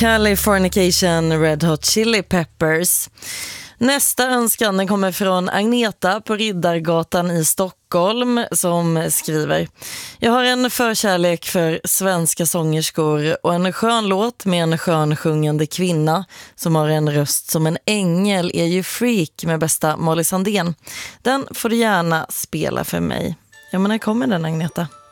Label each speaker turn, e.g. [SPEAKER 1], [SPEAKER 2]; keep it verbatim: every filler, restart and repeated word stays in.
[SPEAKER 1] Californication, Red Hot Chili Peppers. Nästa önskan den kommer från Agneta på Riddargatan i Stockholm som skriver: Jag har en förkärlek för svenska sångerskor och en skön låt med en skön sjungande kvinna som har en röst som en ängel är ju Freak med bästa Molly Sandén. Den får du gärna spela för mig. Ja, men när kommer den, Agneta?